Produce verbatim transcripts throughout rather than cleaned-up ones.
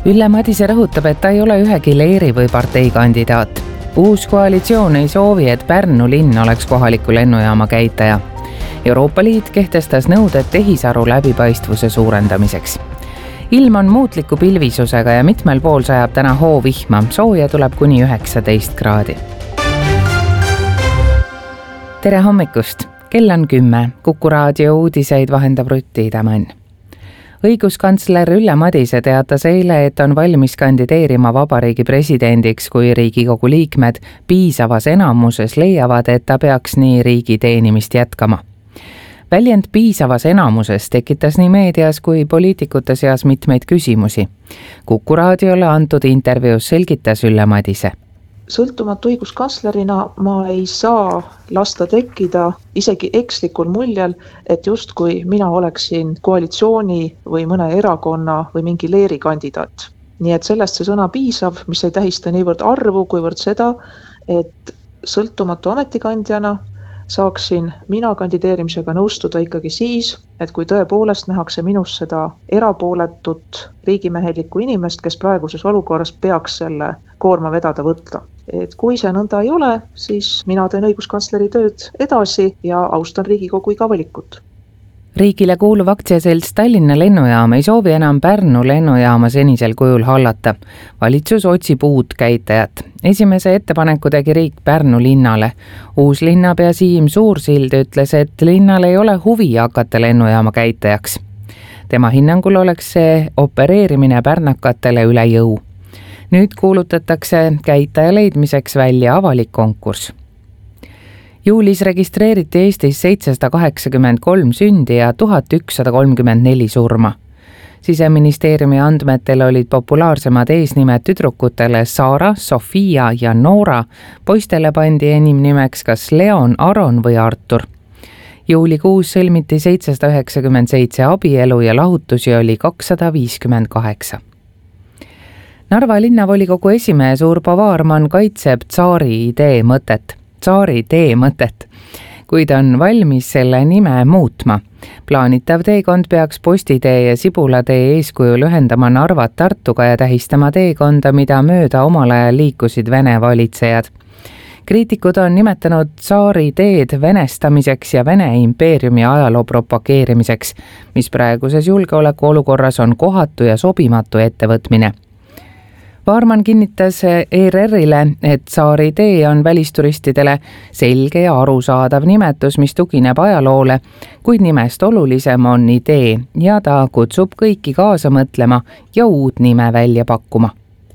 Ülle Madise rõhutab, et ta ei ole ühegi leeri või partei kandidaat. Uus koalitsioon ei soovi, et Pärnu linn oleks kohaliku lennujaama käitaja. Euroopa Liit kehtestas nõuded tehisaru läbipaistvuse suurendamiseks. Ilm on muutliku pilvisusega ja mitmel pool sajab täna hoovihma. Sooja tuleb kuni üheksateist kraadi. Tere hommikust! Kell on kümme. Kuku raadio uudiseid vahendab Rutti Tämän. Õiguskantsler Ülle Madise teatas eile, et on valmis kandideerima vabariigi presidendiks, kui Riigikogu liikmed piisavas enamuses leiavad, et ta peaks nii riigi teenimist jätkama. Väljend piisavas enamuses tekitas nii meedias kui poliitikute seas mitmeid küsimusi. Kuku raadiole antud intervjuus selgitas Ülle Madise. Sõltumatu õiguskantslerina ma ei saa lasta tekkida isegi ekslikul muljel, et justkui mina oleksin koalitsiooni või mõne erakonna või mingi leeri kandidaat. Nii et sellest see sõna piisav, mis ei tähista niivõrd arvu, kuivõrd seda, et sõltumatu ametikandjana saaksin mina kandideerimisega nõustuda ikkagi siis, et kui tõepoolest nähakse minus seda erapooletut riigimehelikku inimest, kes praeguses olukorras peaks selle koorma vedada võtta. Et kui see nõnda ei ole, siis mina teen õiguskantsleri tööd edasi ja austan Riigikogu iga valikut. Riigile kuuluv aktsiaselts Tallinna lennujaam ei soovi enam Pärnu lennujaama senisel kujul hallata. Valitsus otsib uut käitajat. Esimese ettepaneku tegi riik Pärnu linnale. Uus linnapea Siim Suursild ütles, et linnal ei ole huvi hakata lennujaama käitajaks. Tema hinnangul oleks see opereerimine pärnakatele üle jõu. Nüüd kuulutatakse käitaja leidmiseks välja avalik konkurss. Juulis registreeriti Eestis seitsesada kaheksakümmend kolm sündi ja tuhat ükssada kolmkümmend neli surma. Siseministeeriumi andmetel olid populaarsemad eesnimed tüdrukutele Saara, Sofia ja Noora. Poistele pandi enim nimeks kas Leon, Aron või Artur. Juulikuus sõlmiti seitsesada üheksakümmend seitse abielu ja lahutusi oli kakssada viiskümmend kaheksa. Narva linnavolikogu esimees Urbo Vaarman kaitseb Tsaari idee mõtet. Tsaari tee mõtet, kuid on valmis selle nime muutma. Plaanitav teekond peaks Postitee ja Sibulatee eeskujul ühendama Narvat Tartuga ja tähistama teekonda, mida mööda omal ajal liikusid Vene valitsejad. Kriitikud on nimetanud Tsaari teed venestamiseks ja Vene impeeriumi ajaloo propageerimiseks, mis praeguses julgeoleku olukorras on kohatu ja sobimatu ettevõtmine. Vaarman kinnitas E R R-ile, et Tsaari tee on välisturistidele selge ja arusaadav nimetus, mis tugineb ajaloole, kuid nimest olulisem on idee ja ta kutsub kõiki kaasa mõtlema ja uut nime välja pakkuma.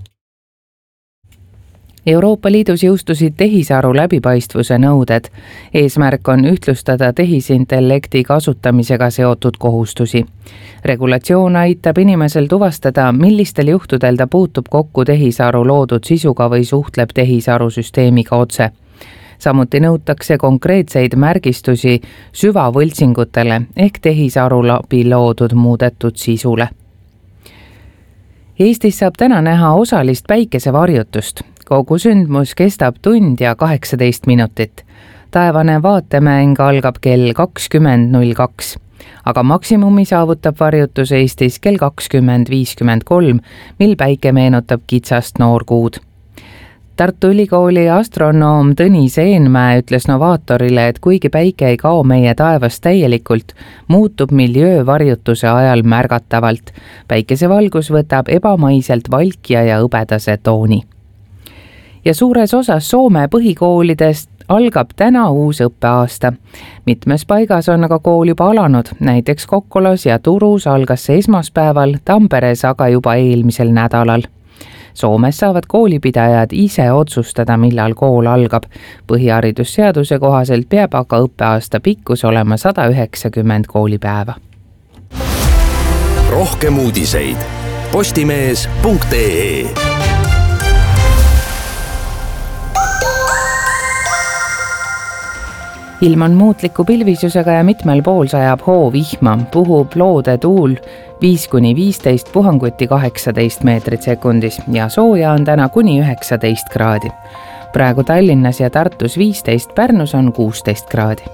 Euroopa Liidus jõustusid tehisaru läbipaistvuse nõuded. Eesmärk on ühtlustada tehisintellekti kasutamisega seotud kohustusi. Regulatsioon aitab inimesel tuvastada, millistel juhtudel ta puutub kokku tehisaru loodud sisuga või suhtleb tehisarusüsteemiga otse. Samuti nõutakse konkreetseid märgistusi süvavõltsingutele ehk tehisaru läbi loodud muudetud sisule. Eestis saab täna näha osalist päikesevarjutust. Kogu sündmus kestab tund ja kaheksateist minutit. Taevane vaatemäng algab kell kakskümmend null kaks, aga maksimumi saavutab varjutus Eestis kell kakskümmend viiskümmend kolm, mil päike meenutab kitsast noorkuud. Tartu Ülikooli astronoom Tõnis Eenmäe ütles Novaatorile, et kuigi päike ei kao meie taevast täielikult, muutub miljöö varjutuse ajal märgatavalt. Päikesevalgus võtab ebamaiselt valkja ja õbedase tooni. Ja suures osas Soome põhikoolidest algab täna uus õppeaasta. Mitmes paigas on aga kool juba alanud, näiteks Kokkolas ja Turus algas see esmaspäeval, Tamperes aga juba eelmisel nädalal. Soomes saavad koolipidajad ise otsustada, millal kool algab. Põhiharidusseaduse kohaselt peab aga õppeaasta pikkus olema sada üheksakümmend koolipäeva. Rohkem uudiseid postimees punkt ee. Ilm on muutliku pilvisusega ja mitmel pool sajab hoovihma, puhub loode tuul viis kuni viisteist, puhanguti kaheksateist meetrit sekundis ja sooja on täna kuni üheksateist kraadi. Praegu Tallinnas ja Tartus viisteist, Pärnus on kuusteist kraadi.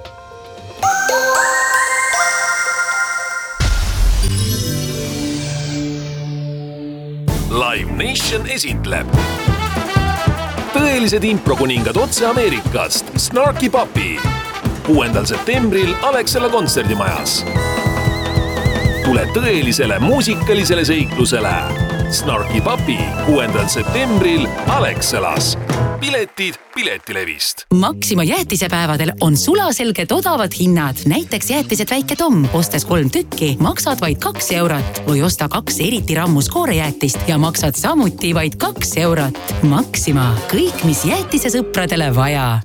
Live Nation esitleb tõelised improkuningad otse Ameerikast, Snarky Puppy. kuuendal septembril Alexela kontserdimajas. Tule tõelisele muusikalisele seiklusele. Snarky Puppy kuuendal septembril Alexelas. Piletid Piletilevist. Maxima jäätisepäevadel on sulaselged odavad hinnad. Näiteks jäätised Väike Tom, ostes kolm tükki, maksad vaid kaks eurot või osta kaks eriti rammus koorejäätist ja maksad samuti vaid kaks eurot. Maxima, kõik mis jäätise sõpradele vaja.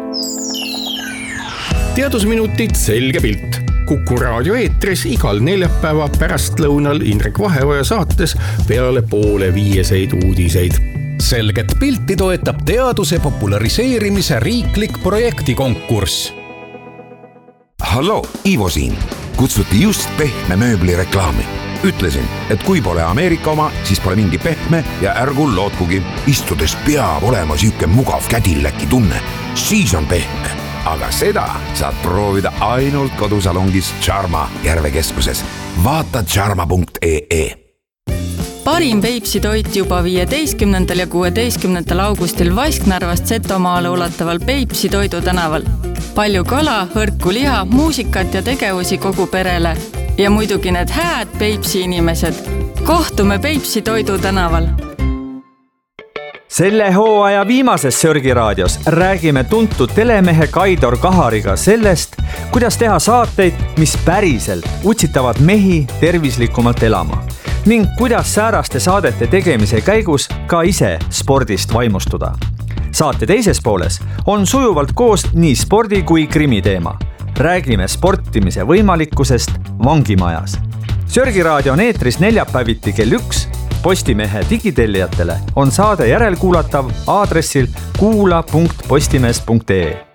Teadusminutid selge pilt. Kuku raadio eetris igal neljapäeva pärastlõunal Indrek Vaheoja saates peale poole viieseid uudiseid. Selget pilti toetab teaduse populariseerimise riiklik projektikonkurss. Hallo, Ivo siin. Kutsuti just pehme mööbli reklaami. Ütlesin, et kui pole Ameerika oma, siis pole mingi pehme ja ärgu lootkugi. Istudes peab olema süüke mugav kädilläki tunne. Siis on pehme. Aga seda saad proovida ainult kodusalongis Charma Järvekeskuses. Vaata charma punkt ee. Parim Peipsi toit juba viieteistkümnendal ja kuueteistkümnendal augustil Vasknarvast Setomaale ulataval Peipsi toidu tänaval. Palju kala, hõrku liha, muusikat ja tegevusi kogu perele. Ja muidugi need hääd Peipsi inimesed. Kohtume Peipsi toidu tänaval. Selle hooaja viimases Sörgiraadios räägime tuntud telemehe Kaidor Kahariga sellest, kuidas teha saateid, mis päriselt utsitavad mehi tervislikumalt elama ning kuidas sääraste saadete tegemise käigus ka ise spordist vaimustuda. Saate teises pooles on sujuvalt koos nii spordi kui krimi teema. Räägime sportimise võimalikkusest vangimajas. Sörgiraadio on eetris neljapäeviti kell üks. Postimehe digitellijatele on saade järelkuulatav aadressil kuula punkt postimees punkt ee.